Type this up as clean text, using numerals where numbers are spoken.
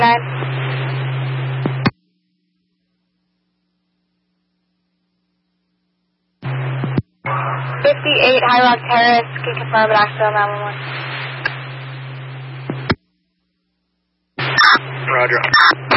58 High Rock Terrace, can confirm at Asheville 911. Roger.